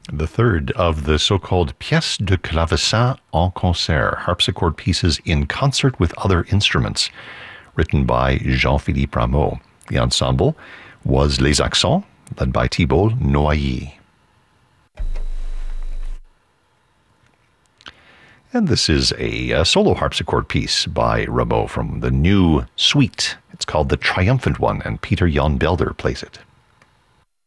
The third of the so-called pièces de clavecin en concert, harpsichord pieces in concert with other instruments, written by Jean-Philippe Rameau. The ensemble was Les Accents, led by Thibault Noailly. And this is a solo harpsichord piece by Rameau from the new suite. It's called The Triumphant One, and Peter Jan Belder plays it.